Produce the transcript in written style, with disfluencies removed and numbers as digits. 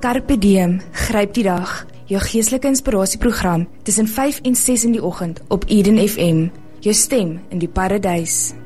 Carpe Diem, gryp die dag. Jou geestelike inspirasieprogram tussen 5 en 6 in die oggend op Eden FM. Jou stem in die paradys.